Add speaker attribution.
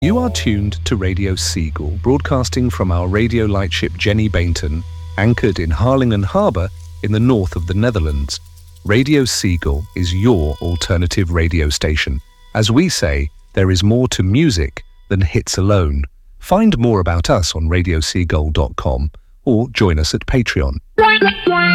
Speaker 1: You are tuned to Radio Seagull, broadcasting from our radio lightship Jenny Bainton, anchored in Harlingen Harbour in the north of the Netherlands. Radio Seagull is your alternative radio station. As we say, there is more to music than hits alone. Find more about us on radioseagull.com or join us at Patreon.